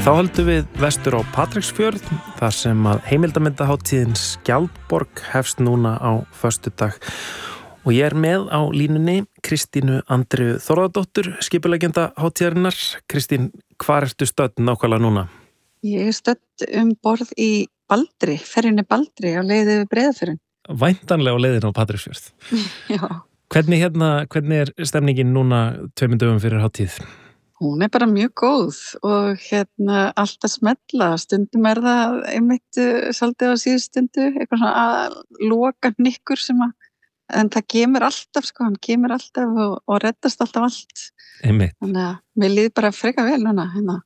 Þá höldum við vestur á Patreksfjörð þar sem að heimildamyndahátíðin Skjaldborg hefst núna á föstudag og ég með á línunni Kristínu Andreu Þórðardóttur, skipuleggjanda hátíðarinnar. Kristín, hvar ertu stödd nákvæmlega núna? Ég stödd borð í Baldri, ferjunni Baldri á leiði við Breiðafjörðinn. Væntanlega á leiðin á Patreksfjörð. Já. Hvernig er stemningin núna 2 dögum fyrir hátíð? Hún bara mjög góð og allt að smella. Stundum það einmitt svolítið á síðustundu, eitthvað svona að loka hnykkur en það kemur alltaf, hann kemur alltaf og reddast alltaf allt. Einmitt. Þannig að mér líður bara frekar vel núna.